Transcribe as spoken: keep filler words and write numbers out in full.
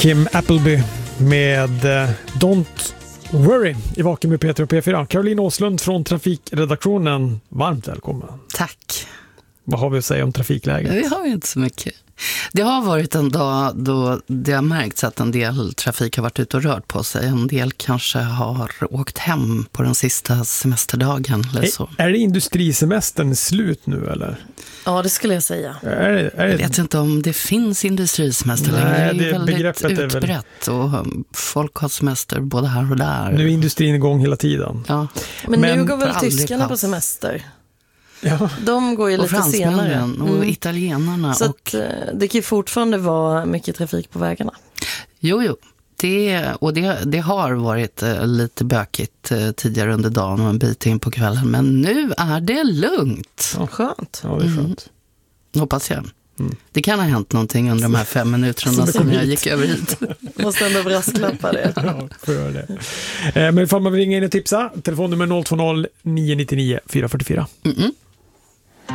Kim Appleby med Don't Worry i Vaken med Peter och P fyra. Caroline Åslund från trafikredaktionen, varmt välkommen. Tack. Vad har vi att säga om trafikläget? Vi har ju inte så mycket. Det har varit en dag då det har märkts att en del trafik har varit ute och rört på sig. En del kanske har åkt hem på den sista semesterdagen eller så. Är, är det industrisemestern slut nu eller? Ja, det skulle jag säga. Är det, är det... Jag vet inte om det finns industrisemester längre. Nej, det är det väldigt utbrett väl... och folk har semester både här och där. Nu är industrin igång hela tiden. Ja. Men, Men nu går väl aldrig tyskarna paus. på semester? Ja. De går ju Och lite senare. och Mm. italienarna. Så och... att, det kan ju fortfarande vara mycket trafik på vägarna. Jo, jo. Det, och det, det har varit uh, lite bökigt uh, tidigare under dagen och en bit in på kvällen. Men nu är det lugnt. Ja. Skönt. Ja, det är skönt. Mm. Hoppas jag. Mm. Det kan ha hänt någonting under de här fem minuterna som jag gick över hit. Måste ändå brasklappa det. Ja, får göra det. Eh, men ifall man vill ringa in och tipsa, telefonnummer noll två noll nio nio nio fyra fyra fyra. Mm-mm.